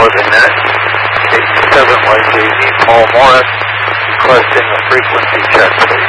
every minute. Station 7 YJZ, Paul Morris, requesting a frequency check, please.